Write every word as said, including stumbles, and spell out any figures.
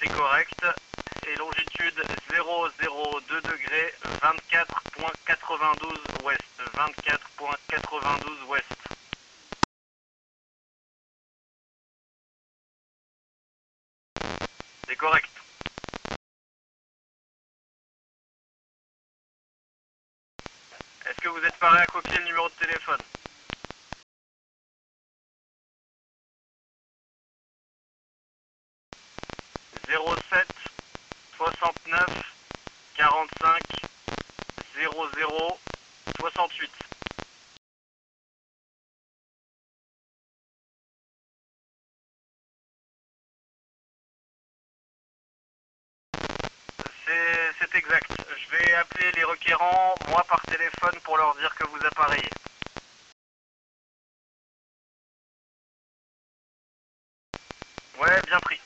c'est correct. Et longitude zéro zéro deux degrés, vingt-quatre virgule quatre-vingt-douze ouest. vingt-quatre virgule quatre-vingt-douze ouest. C'est correct. Est-ce que vous êtes paré à copier le numéro de téléphone? zéro sept soixante-neuf quarante-cinq zéro zéro soixante-huit. C'est exact. Je vais appeler les requérants, moi par téléphone, pour leur dire que vous appareillez. Ouais, bien pris.